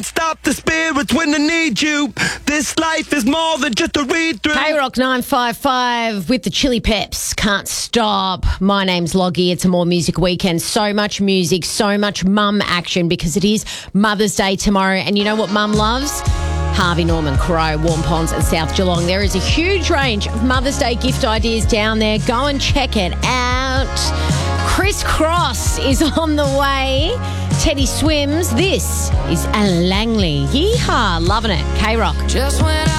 Stop the spirits when they need you. This life is more than just a read-through. K-Rock 955 with the Chili Peps. Can't stop. My name's Loggy. It's a More Music Weekend. So much music, so much mum action because it is Mother's Day tomorrow. And you know what mum loves? Harvey Norman, Crow, Warm Ponds and South Geelong. There is a huge range of Mother's Day gift ideas down there. Go and check it out. Criss Cross is on the way. Teddy Swims. This is Alan Langley. Yeehaw. Loving it. K-Rock. Just when